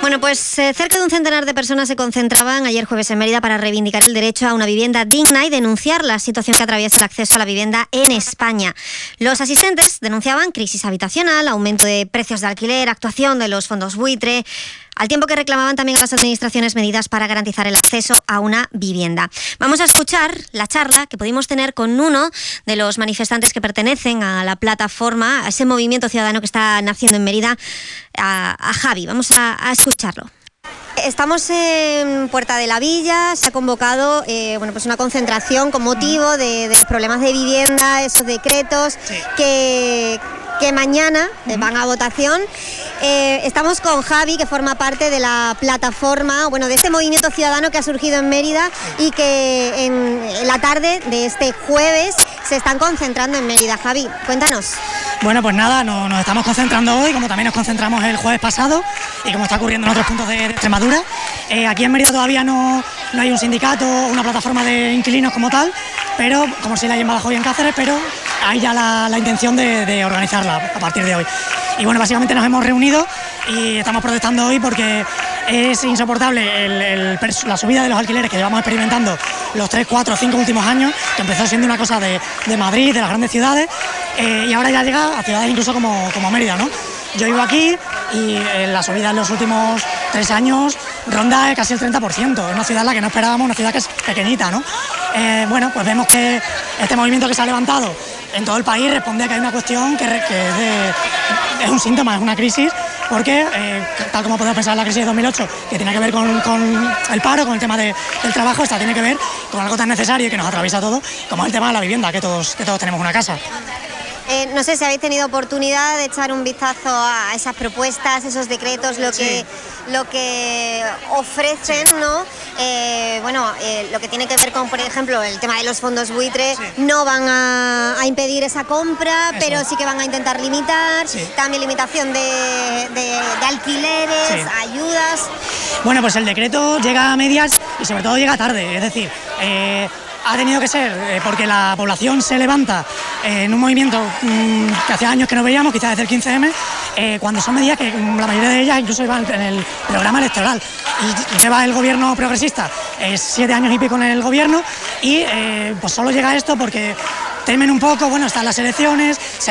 Bueno, pues cerca de un centenar de personas se concentraban ayer jueves en Mérida para reivindicar el derecho a una vivienda digna y denunciar la situación que atraviesa el acceso a la vivienda en España. Los asistentes denunciaban crisis habitacional, aumento de precios de alquiler, actuación de los fondos buitre, al tiempo que reclamaban también a las administraciones medidas para garantizar el acceso a una vivienda. Vamos a escuchar la charla que pudimos tener con uno de los manifestantes que pertenecen a la plataforma, a ese movimiento ciudadano que está naciendo en Mérida, a Javi. Vamos a escucharlo. Estamos en Puerta de la Villa, se ha convocado pues una concentración con motivo de los problemas de vivienda, esos decretos que mañana van a votación. Estamos con Javi, que forma parte de la plataforma, de este movimiento ciudadano que ha surgido en Mérida y que en la tarde de este jueves se están concentrando en Mérida. Javi, cuéntanos. Bueno, pues nada, nos estamos concentrando hoy, como también nos concentramos el jueves pasado y como está ocurriendo en otros puntos de Extremadura. Aquí en Mérida todavía no hay un sindicato, una plataforma de inquilinos como tal, pero como si la hay en Badajoz y en Cáceres, pero hay ya la intención de organizarla a partir de hoy. Y bueno, básicamente nos hemos reunido y estamos protestando hoy porque es insoportable la subida de los alquileres que llevamos experimentando los 3, 4, 5 últimos años, que empezó siendo una cosa de Madrid, de las grandes ciudades, y ahora ya llega a ciudades incluso como Mérida, ¿no? Yo vivo aquí y la subida en los últimos 3 años ronda casi el 30%. Es una ciudad en la que no esperábamos, una ciudad que es pequeñita, ¿no? Pues vemos que este movimiento que se ha levantado en todo el país responde a que hay una cuestión que es un síntoma, es una crisis, porque tal como podemos pensar en la crisis de 2008, que tiene que ver con el paro, con el tema del trabajo, esta tiene que ver con algo tan necesario y que nos atraviesa a todos, como es el tema de la vivienda, que todos tenemos una casa. No sé si habéis tenido oportunidad de echar un vistazo a esas propuestas, esos decretos, lo que ofrecen, ¿no? Lo que tiene que ver con, por ejemplo, el tema de los fondos buitre, no van a impedir esa compra, pero sí que van a intentar limitar, también limitación de alquileres, ayudas. Bueno, pues el decreto llega a medias y sobre todo llega tarde, es decir, ha tenido que ser porque la población se levanta en un movimiento que hace años que no veíamos, quizás desde el 15M, cuando son medidas que la mayoría de ellas incluso iban en el programa electoral. Y lleva el gobierno progresista 7 años y pico en el gobierno y pues solo llega esto porque temen un poco, están las elecciones,